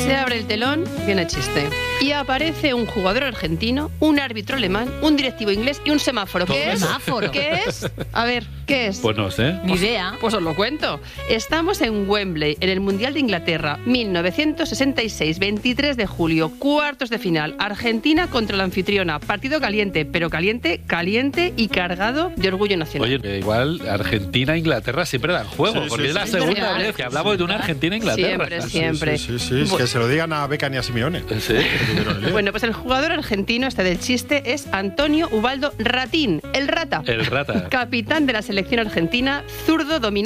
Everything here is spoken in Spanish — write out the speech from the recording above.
Se abre el telón, viene el chiste. Y aparece un jugador argentino, un árbitro alemán, un directivo inglés y un semáforo. ¿Qué es? ¿Semáforo? ¿Qué es? A ver, ¿qué es? Pues no sé. Ni idea. Pues os lo cuento. Estamos en Wembley, en el Mundial de Inglaterra, 1966, 23 de julio, cuartos de final. Argentina contra la anfitriona. Partido caliente, pero caliente, caliente y cargado de orgullo nacional. Oye, igual Argentina e Inglaterra siempre dan juego, Sí, porque sí, es la sí. segunda Real. vez que hablamos de una Argentina e Inglaterra. Siempre. Sí. Es que se lo digan a Beckham y a Simeone. Sí. Bueno, pues el jugador argentino del chiste es Antonio Ubaldo Ratín, el Rata. El Rata. Capitán de la selección argentina, zurdo dominante.